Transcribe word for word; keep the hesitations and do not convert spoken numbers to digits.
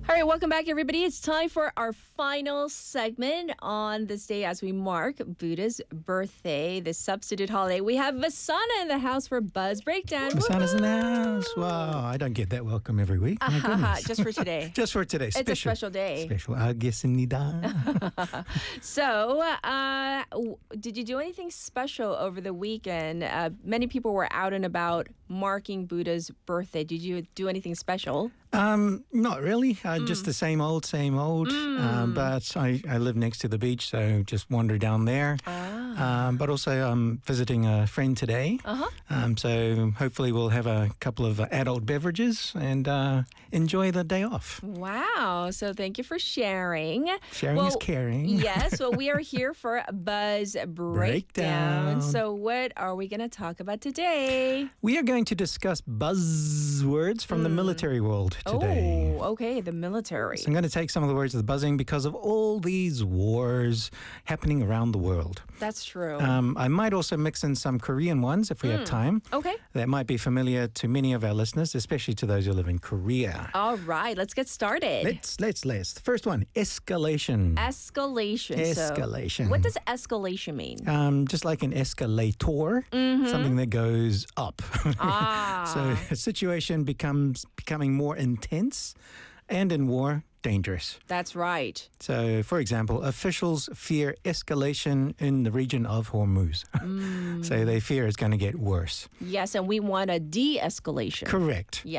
All right, welcome back, everybody. It's time for our final segment on this day as we mark Buddha's birthday, the substitute holiday. We have Vasana in the house for Buzz Breakdown. Vasana's in the house. Wow, I don't get that welcome every week. My Uh-huh, goodness. just for today. Just for today. It's Special. a special day. Special. 알겠습니다. So, uh, w- did you do anything special over the weekend? Uh, many people were out and about marking Buddha's birthday. Did you do anything special? Um, not really. Uh, Mm. Just the same old, same old. Um, but I, I live next to the beach, so just wander down there. Ah. Um, but also I'm visiting a friend today. Uh-huh. Um, so hopefully we'll have a couple of uh, adult beverages and uh, enjoy the day off. Wow. So thank you for sharing. Sharing Well, is caring. Yes. Well, we are here for Buzz Breakdown. Breakdown. So what are we going to talk about today? We are going to discuss buzzwords from the military world today. Oh, okay. The military. So I'm going to take some of the words of the buzzing because of all these wars happening around the world. That's true. Um, I might also mix in some Korean ones if we have time. Okay. That might be familiar to many of our listeners, especially to those who live in Korea. All right. Let's get started. Let's let's let's. The first one, escalation. Escalation. Escalation. So what does escalation mean? Um, just like an escalator, something that goes up. Ah. So a situation becomes becoming more intense, and in war, dangerous. That's right. So, for example, officials fear escalation in the region of Hormuz. So they fear it's going to get worse. Yes, and we want a de-escalation. Correct. Yes.